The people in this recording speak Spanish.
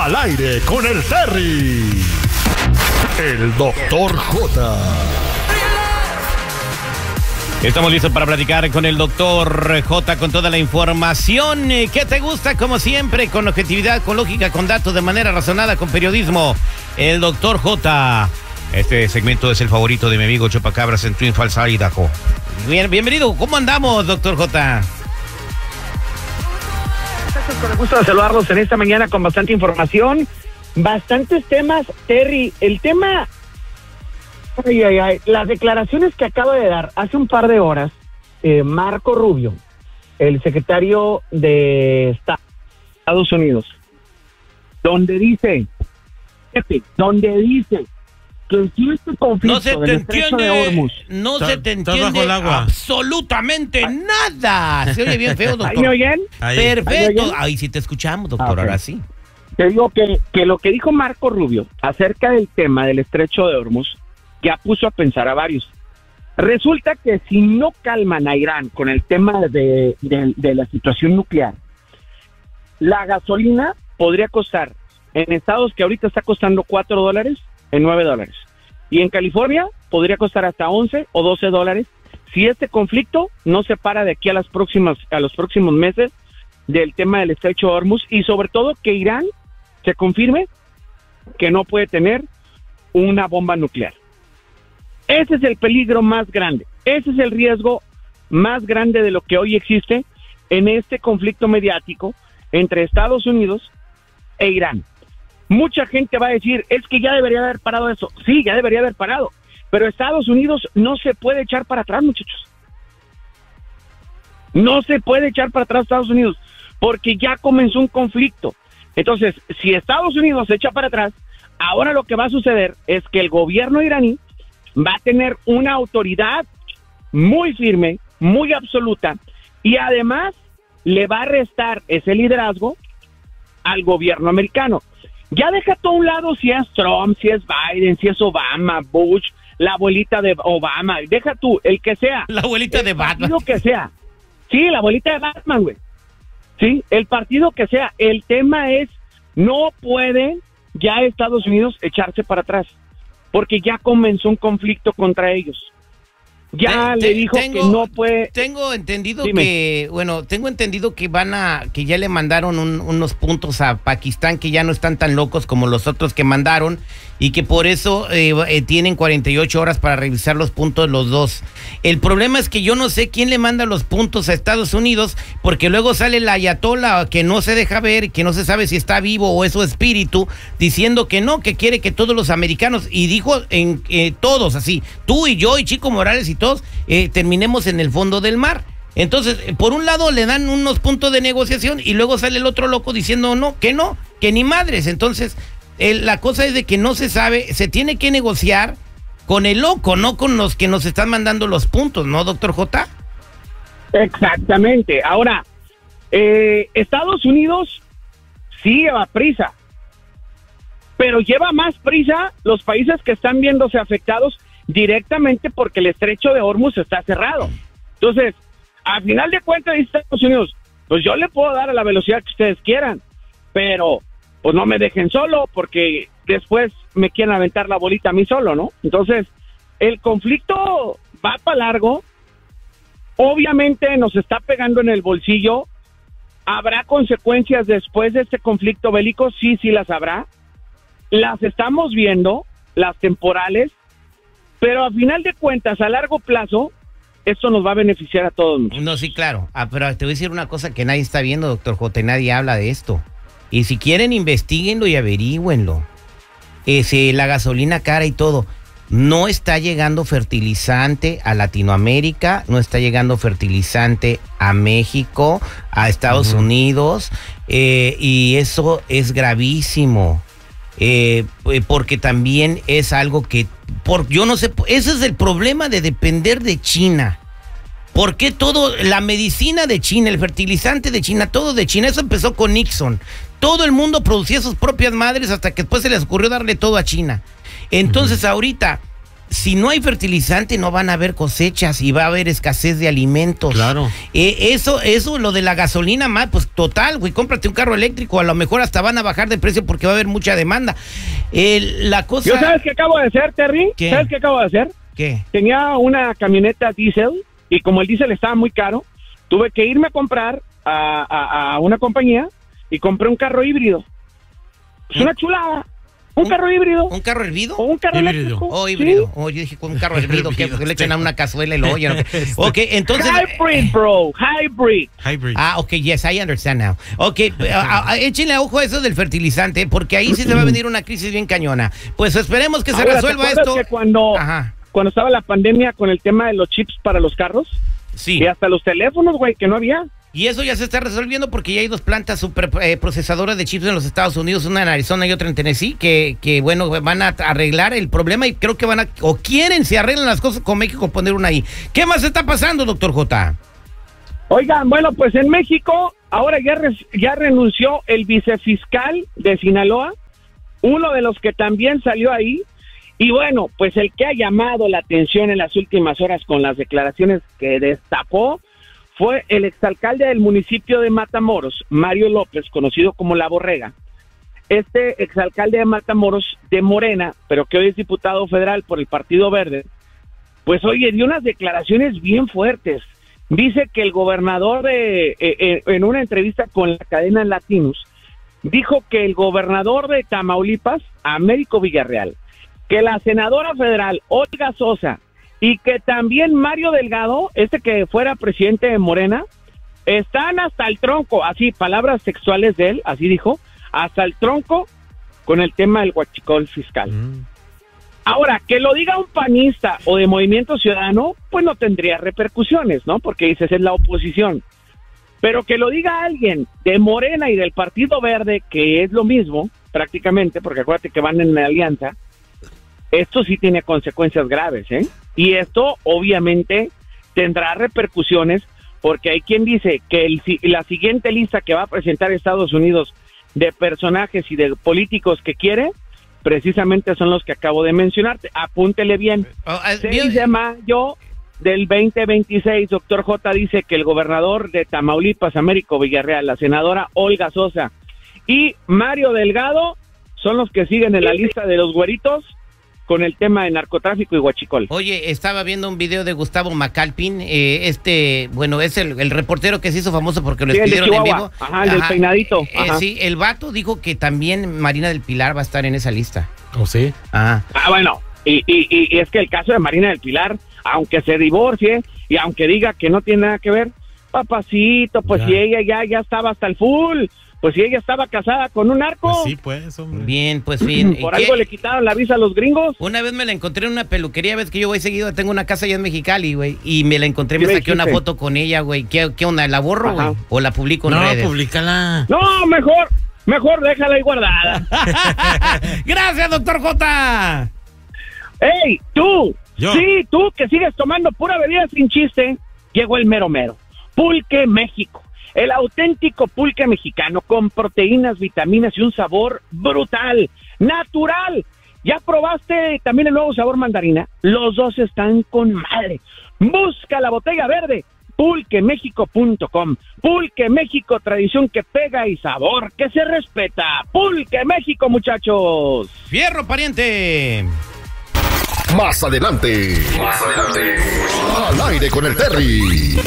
Al aire con el Terry. El Doctor J. Estamos listos para platicar con el Doctor J con toda la información que te gusta, como siempre, con objetividad, con lógica, con datos, de manera razonada, con periodismo. El Doctor J. Este segmento es el favorito de mi amigo Chupacabras en Twin Falls, Idaho. Bienvenido. ¿Cómo andamos, Doctor J? Con el gusto de saludarlos en esta mañana con bastante información, bastantes temas, Terry. El tema, las declaraciones que acaba de dar hace un par de horas Marco Rubio, el secretario de Estados Unidos, donde dice que si este conflicto del Estrecho de Hormuz, no se te entiende absolutamente nada. Se oye bien feo, doctor. ¿Ahí me oyen? Perfecto. Ahí sí te escuchamos, doctor, okay. Ahora sí. Te digo que lo que dijo Marco Rubio acerca del tema del Estrecho de Hormuz ya puso a pensar a varios. Resulta que si no calman a Irán con el tema de la situación nuclear, la gasolina podría costar en estados que ahorita está costando $4, en $9. Y en California podría costar hasta 11 o 12 dólares si este conflicto no se para de aquí a los próximos meses del tema del Estrecho de Hormuz, y sobre todo que Irán se confirme que no puede tener una bomba nuclear. Ese es el peligro más grande, ese es el riesgo más grande de lo que hoy existe en este conflicto mediático entre Estados Unidos e Irán. Mucha gente va a decir, es que ya debería haber parado eso. Sí, ya debería haber parado. Pero Estados Unidos no se puede echar para atrás, muchachos. No se puede echar para atrás Estados Unidos, porque ya comenzó un conflicto. Entonces, si Estados Unidos se echa para atrás, ahora lo que va a suceder es que el gobierno iraní va a tener una autoridad muy firme, muy absoluta, y además le va a restar ese liderazgo al gobierno americano. Ya deja todo a un lado si es Trump, si es Biden, si es Obama, Bush, la abuelita de Obama, deja tú, el que sea. La abuelita de Batman. El partido que sea. Sí, la abuelita de Batman, güey. Sí, el partido que sea. El tema es, no puede ya Estados Unidos echarse para atrás, porque ya comenzó un conflicto contra ellos. Ya le dijo que no puede. Tengo entendido que que ya le mandaron unos puntos a Pakistán, que ya no están tan locos como los otros que mandaron, y que por eso tienen 48 horas para revisar los puntos los dos. El problema es que yo no sé quién le manda los puntos a Estados Unidos, porque luego sale la ayatola que no se deja ver, que no se sabe si está vivo o es su espíritu, diciendo que no, que quiere que todos los americanos, y dijo todos así, tú y yo y Chico Morales y todos, terminemos en el fondo del mar. Entonces, por un lado le dan unos puntos de negociación y luego sale el otro loco diciendo no, que ni madres. Entonces, la cosa es de que no se sabe, se tiene que negociar con el loco, no con los que nos están mandando los puntos, ¿no, doctor J? Exactamente. Ahora, Estados Unidos sí lleva prisa, pero lleva más prisa los países que están viéndose afectados directamente porque el Estrecho de Hormuz está cerrado. Entonces, al final de cuentas, dice Estados Unidos, pues yo le puedo dar a la velocidad que ustedes quieran, pero pues no me dejen solo, porque después me quieren aventar la bolita a mí solo, ¿no? Entonces, el conflicto va para largo, obviamente nos está pegando en el bolsillo. ¿Habrá consecuencias después de este conflicto bélico? Sí, las habrá. Las estamos viendo, las temporales, pero a final de cuentas, a largo plazo, esto nos va a beneficiar a todos. No, sí, claro. Pero te voy a decir una cosa que nadie está viendo, doctor J, nadie habla de esto. Y si quieren, investíguenlo y averígüenlo. La gasolina cara y todo. No está llegando fertilizante a Latinoamérica, no está llegando fertilizante a México, a Estados Unidos, y eso es gravísimo. Porque también es algo que, yo no sé, ese es el problema de depender de China. ¿Por qué todo, la medicina de China, el fertilizante de China, todo de China? Eso empezó con Nixon. Todo el mundo producía sus propias madres hasta que después se les ocurrió darle todo a China. Entonces ahorita si no hay fertilizante no van a haber cosechas y va a haber escasez de alimentos. Claro. Eso, lo de la gasolina, más, pues total, güey, cómprate un carro eléctrico, a lo mejor hasta van a bajar de precio porque va a haber mucha demanda. La cosa... ¿Yo sabes qué acabo de hacer, Terry? ¿Qué? ¿Sabes qué acabo de hacer? ¿Qué? Tenía una camioneta diésel y como el diésel estaba muy caro, tuve que irme a comprar a una compañía y compré un carro híbrido. Es una chulada. ¿Un carro híbrido? ¿Un carro hervido? ¿O un carro Híbrido. eléctrico? Oh, híbrido. Sí. Oh, yo dije con un carro hervido, que pues, le echan a una cazuela y lo oyen. Ok, entonces... Hybrid, bro. Hybrid. Hybrid. Ok, yes, I understand now. Ok, échenle ojo a eso del fertilizante, porque ahí sí se va a venir una crisis bien cañona. Pues esperemos que se Ahora, resuelva ¿te acuerdas esto. que cuando Ajá, estaba la pandemia con el tema de los chips para los carros? sí. Y hasta los teléfonos, güey, que no había. Y eso ya se está resolviendo porque ya hay 2 plantas super procesadoras de chips en los Estados Unidos, una en Arizona y otra en Tennessee, que bueno, van a arreglar el problema y creo que van a, o quieren, si arreglan las cosas con México, poner una ahí. ¿Qué más está pasando, doctor J? Oigan, bueno, pues en México ahora ya renunció el vicefiscal de Sinaloa, uno de los que también salió ahí. Y bueno, pues el que ha llamado la atención en las últimas horas con las declaraciones que destapó fue el exalcalde del municipio de Matamoros, Mario López, conocido como La Borrega. Este exalcalde de Matamoros, de Morena, pero que hoy es diputado federal por el Partido Verde, pues oye, dio unas declaraciones bien fuertes. Dice que el gobernador, en una entrevista con la cadena Latinos, dijo que el gobernador de Tamaulipas, Américo Villarreal, que la senadora federal, Olga Sosa, y que también Mario Delgado, que fuera presidente de Morena, están hasta el tronco, así, palabras sexuales de él, así dijo, hasta el tronco con el tema del huachicol fiscal. Ahora, que lo diga un panista o de Movimiento Ciudadano, pues no tendría repercusiones, ¿no? Porque dices, es la oposición. Pero que lo diga alguien de Morena y del Partido Verde, que es lo mismo, prácticamente, porque acuérdate que van en la alianza, esto sí tiene consecuencias graves, ¿eh? Y esto obviamente tendrá repercusiones porque hay quien dice que la siguiente lista que va a presentar Estados Unidos de personajes y de políticos que quiere, precisamente son los que acabo de mencionarte. Apúntele bien. 6 de mayo del 2026, doctor J dice que el gobernador de Tamaulipas, Américo Villarreal, la senadora Olga Sosa y Mario Delgado son los que siguen en la lista de los güeritos con el tema de narcotráfico y huachicol. Oye, estaba viendo un video de Gustavo Macalpin, bueno, es el reportero que se hizo famoso porque lo despidieron en vivo. Ajá, el del peinadito. Ajá. Sí, el vato dijo que también Marina del Pilar va a estar en esa lista. ¿Oh, sí? Ajá. Bueno, y es que el caso de Marina del Pilar, aunque se divorcie y aunque diga que no tiene nada que ver, papacito, pues Ya. si ella ya estaba hasta el full, pues si ella estaba casada con un narco. Pues sí, pues, hombre. Bien, pues bien. Por algo le quitaron la visa a los gringos. Una vez me la encontré en una peluquería, ves que yo voy seguido, tengo una casa allá en Mexicali, güey, y me la encontré, me ¿Qué me saqué una dijiste? foto con ella, güey. ¿Qué onda? ¿La borro, Ajá. güey? ¿O la publico en No, redes? publícala. No, mejor déjala ahí guardada. Gracias, doctor J. ¡Ey, tú! Yo. Sí, tú que sigues tomando pura bebida sin chiste, llegó el mero mero. Pulque México. El auténtico pulque mexicano con proteínas, vitaminas y un sabor brutal, natural. ¿Ya probaste también el nuevo sabor mandarina? Los dos están con madre. Busca la botella verde, pulquemexico.com. Pulque México, tradición que pega y sabor que se respeta. Pulque México, muchachos. Fierro, pariente. Más adelante. Al aire con el Terry.